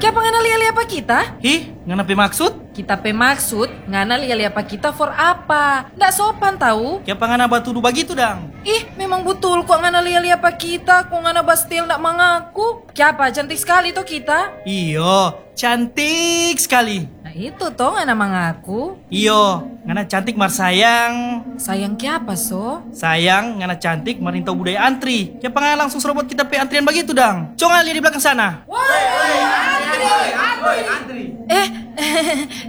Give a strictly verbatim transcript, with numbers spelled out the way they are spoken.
Kiapa ngana lia-lia apa kita? Ih, ngana pe maksud? Kita pe maksud ngana lia-lia apa kita for apa? Nggak sopan tahu? Kiapa ngana batudu begitu dang? Ih, memang betul kok ngana lia-lia apa kita, kok ngana bastil ndak mengaku. Kiapa cantik sekali toh kita? Iyo, cantik sekali. Nah itu toh ngana mengaku. Iyo, ngana cantik mar sayang. Sayang kiapa so? Sayang, ngana cantik merintau budaya antri. Kiapa ngana langsung serobot kita pe antrian begitu dang? Coba lihat di belakang sana. Eh,